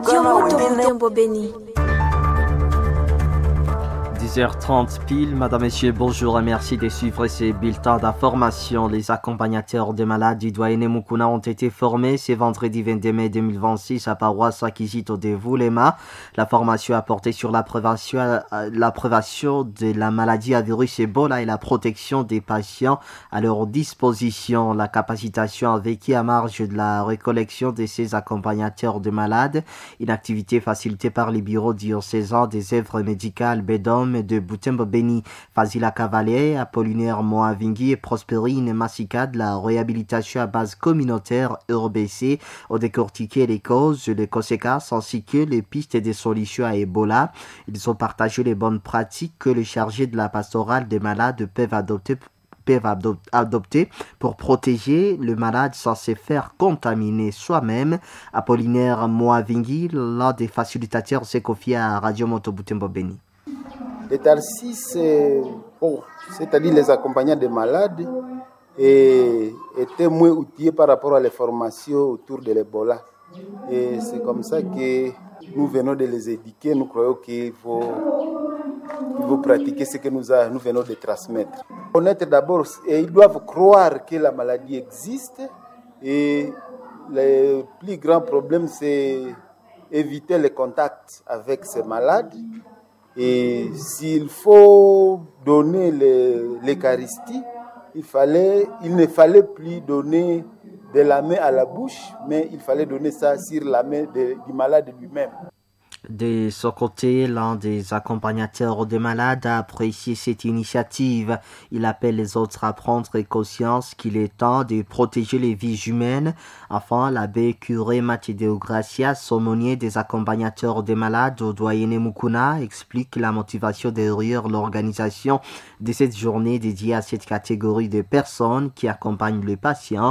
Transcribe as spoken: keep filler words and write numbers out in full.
Radio Moto Butembo Beni. dix heures trente pile, Madame, Messieurs, bonjour et merci de suivre ces bulletins d'information. Les accompagnateurs des malades du doyen Mukuna ont été formés ce vendredi vingt-deux mai deux mille vingt-six à paroisse Akizito de Voulema. La formation a porté sur la prévention, la prévention de la maladie à virus Ebola et la protection des patients à leur disposition. La capacitation a vécu à marge de la récollection de ces accompagnateurs de malades, une activité facilitée par les bureaux diocésains des œuvres médicales Bedom de Butembo Beni. Fazila Cavalier, Apollinaire Moavingui et Prospérine Massika de la réhabilitation à base communautaire R B C ont décortiqué les causes, les conséquences ainsi que les pistes des solutions à Ebola. Ils ont partagé les bonnes pratiques que les chargés de la pastorale des malades peuvent adopter peuvent adopter pour protéger le malade sans se faire contaminer soi-même. Apollinaire Moavingui, l'un des facilitateurs, s'est confié à Radio Moto Butembo Beni. Les Tarsis, bon, c'est-à-dire les accompagnants des malades, et, étaient moins outillés par rapport à les formations autour de l'Ebola. Et c'est comme ça que nous venons de les éduquer. Nous croyons qu'il faut, il faut pratiquer ce que nous, a, nous venons de transmettre. Connaître d'abord, et ils doivent croire que la maladie existe. Et le plus grand problème, c'est éviter les contacts avec ces malades. Et s'il faut donner le, l'Eucharistie, il, fallait, il ne fallait plus donner de la main à la bouche, mais il fallait donner ça sur la main de, du malade lui-même. De son côté, l'un des accompagnateurs des malades a apprécié cette initiative. Il appelle les autres à prendre conscience qu'il est temps de protéger les vies humaines. Enfin, l'abbé curé Matideo Gracias, aumônier des accompagnateurs des malades au doyen Mukuna, explique la motivation derrière l'organisation de cette journée dédiée à cette catégorie de personnes qui accompagnent les patients.